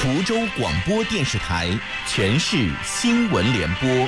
滁州广播电视台全市新闻联播。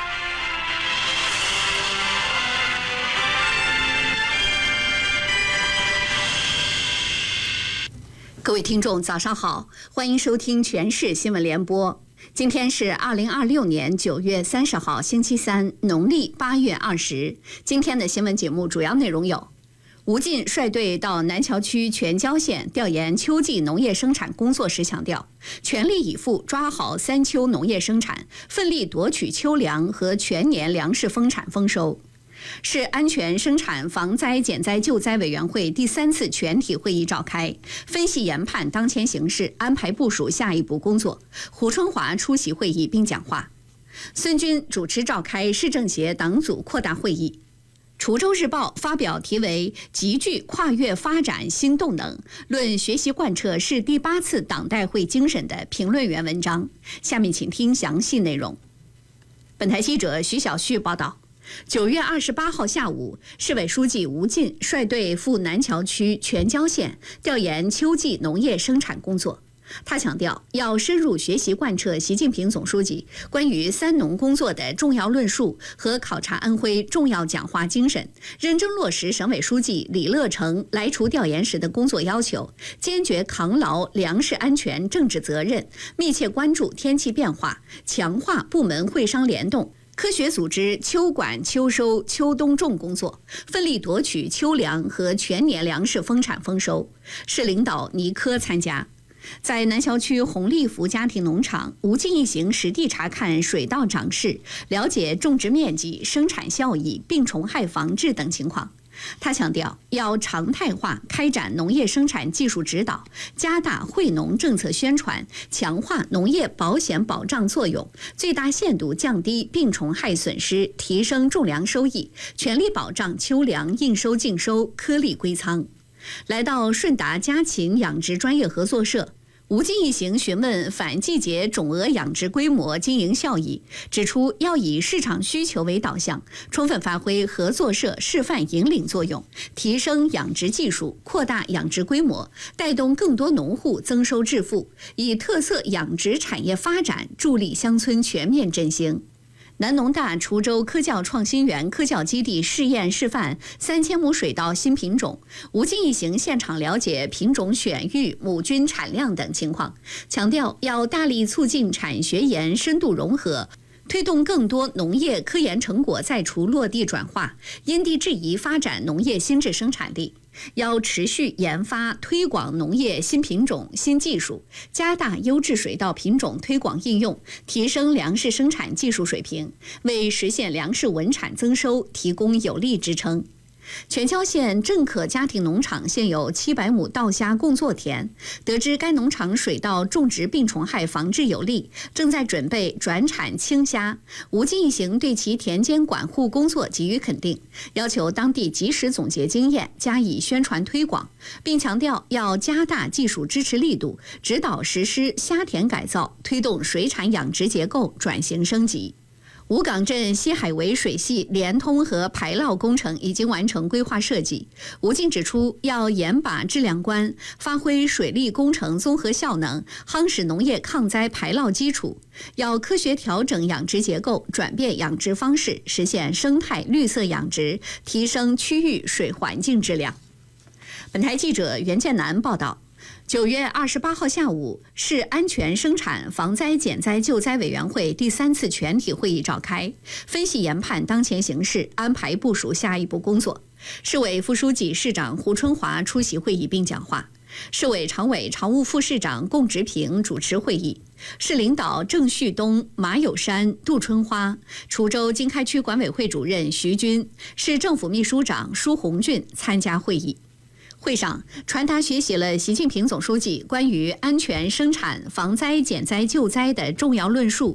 各位听众，早上好，欢迎收听全市新闻联播。今天是2026年9月30号，星期三，农历8月20。今天的新闻节目主要内容有：吴进率队到南桥区全椒县调研秋季农业生产工作时强调，全力以赴抓好3秋农业生产，奋力夺取秋粮和全年粮食丰产丰收。市安全生产防灾减灾救灾委员会第3次全体会议召开，分析研判当前形势，安排部署下一步工作。胡春华出席会议并讲话。孙军主持召开市政协党组扩大会议。滁州日报发表题为《集聚跨越发展新动能，论学习贯彻市第8次党代会精神》的评论员文章。下面请听详细内容。本台记者徐小旭报道。9月28号下午，市委书记吴进率队赴南桥区全椒县调研秋季农业生产工作。他强调，要深入学习贯彻习近平总书记关于3农工作的重要论述和考察安徽重要讲话精神，认真落实省委书记李乐成来滁调研时的工作要求，坚决扛牢粮食安全政治责任，密切关注天气变化，强化部门会商联动，科学组织秋管秋收秋冬种工作，奋力夺取秋粮和全年粮食丰产丰收。市领导倪科参加。在南桥区红利福家庭农场，吴进一行实地查看水稻长势，了解种植面积、生产效益、病虫害防治等情况。他强调，要常态化开展农业生产技术指导，加大惠农政策宣传，强化农业保险保障作用，最大限度降低病虫害损失，提升种粮收益，全力保障秋粮应收尽收，颗粒归仓。来到顺达家禽养殖专业合作社，吴进一行询问反季节种鹅养殖规模、经营效益，指出要以市场需求为导向，充分发挥合作社示范引领作用，提升养殖技术，扩大养殖规模，带动更多农户增收致富，以特色养殖产业发展助力乡村全面振兴。南农大滁州科教创新园科教基地试验示范3000亩水稻新品种，吴进一行现场了解品种选育、母菌产量等情况，强调要大力促进产学研深度融合，推动更多农业科研成果在滁落地转化，因地制宜发展农业新质生产力。要持续研发推广农业新品种、新技术，加大优质水稻品种推广应用，提升粮食生产技术水平，为实现粮食稳产增收提供有力支撑。全椒县正可家庭农场现有700亩稻虾供作田，得知该农场水稻种植病虫害防治有力，正在准备转产青虾。吴进一行对其田间管护工作给予肯定，要求当地及时总结经验，加以宣传推广，并强调要加大技术支持力度，指导实施虾田改造，推动水产养殖结构转型升级。吴岗镇西海围水系连通和排涝工程已经完成规划设计。吴进指出，要严把质量关，发挥水利工程综合效能，夯实农业抗灾排涝基础。要科学调整养殖结构，转变养殖方式，实现生态绿色养殖，提升区域水环境质量。本台记者袁建南报道。9月28号下午，市安全生产防灾减灾救灾委员会第3次全体会议召开，分析研判当前形势，安排部署下一步工作。市委副书记、市长胡春华出席会议并讲话。市委常委、常务副市长龚直平主持会议。市领导郑旭东、马有山、杜春花，滁州经开区管委会主任徐军，市政府秘书长舒红俊参加会议。会上传达学习了习近平总书记关于安全生产防灾减灾救灾的重要论述